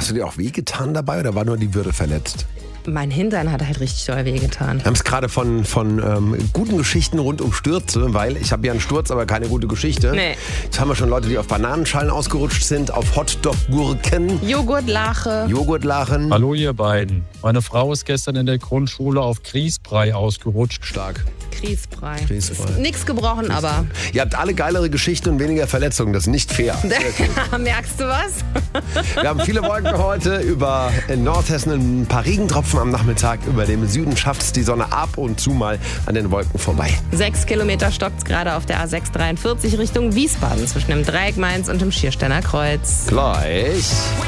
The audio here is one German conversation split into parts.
Hast du dir auch wehgetan dabei oder war nur die Würde verletzt? Mein Hintern hat halt richtig doll wehgetan. Wir haben es gerade von guten Geschichten rund um Stürze, weil ich habe ja einen Sturz, aber keine gute Geschichte. Nee. Jetzt haben wir schon Leute, die auf Bananenschalen ausgerutscht sind, auf Hotdog-Gurken. Joghurtlachen. Hallo ihr beiden. Meine Frau ist gestern in der Grundschule auf Grießbrei ausgerutscht. Stark. Grießbrei. Grießbrei. Nix gebrochen, aber. Ihr habt alle geilere Geschichten und weniger Verletzungen. Das ist nicht fair. Merkst du was? Wir haben viele Wolken heute. Über Nordhessen ein paar Regentropfen am Nachmittag. Über dem Süden schafft es die Sonne ab und zu mal an den Wolken vorbei. 6 Kilometer stockt es gerade auf der A643 Richtung Wiesbaden zwischen dem Dreieck Mainz und dem Schiersteiner Kreuz. Gleich.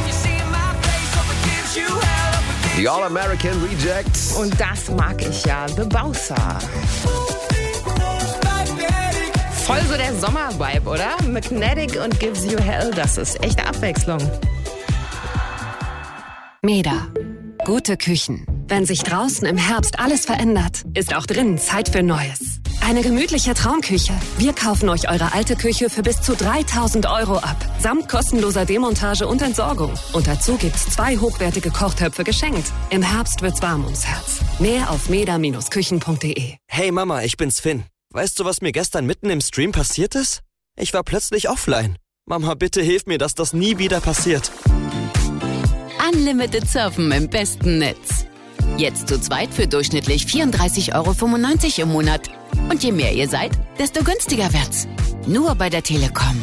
The All-American Rejects. Und das mag ich ja. The Bowser. Voll so der Sommer-Vibe, oder? Magnetic und Gives You Hell, das ist echte Abwechslung. Meda. Gute Küchen. Wenn sich draußen im Herbst alles verändert, ist auch drinnen Zeit für Neues. Eine gemütliche Traumküche. Wir kaufen euch eure alte Küche für bis zu 3.000 € ab. Samt kostenloser Demontage und Entsorgung. Und dazu gibt's 2 hochwertige Kochtöpfe geschenkt. Im Herbst wird's warm ums Herz. Mehr auf meda-küchen.de. Hey Mama, ich bin's Finn. Weißt du, was mir gestern mitten im Stream passiert ist? Ich war plötzlich offline. Mama, bitte hilf mir, dass das nie wieder passiert. Unlimited Surfen im besten Netz. Jetzt zu zweit für durchschnittlich 34,95 € im Monat. Und je mehr ihr seid, desto günstiger wird's. Nur bei der Telekom.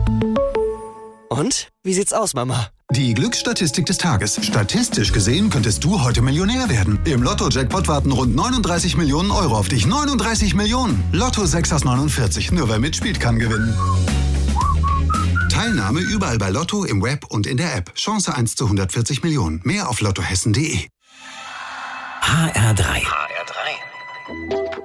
Und? Wie sieht's aus, Mama? Die Glücksstatistik des Tages. Statistisch gesehen könntest du heute Millionär werden. Im Lotto-Jackpot warten rund 39 Millionen € auf dich. 39 Millionen! Lotto 6 aus 49. Nur wer mitspielt, kann gewinnen. Teilnahme überall bei Lotto, im Web und in der App. Chance 1 zu 140 Millionen. Mehr auf lottohessen.de. HR3.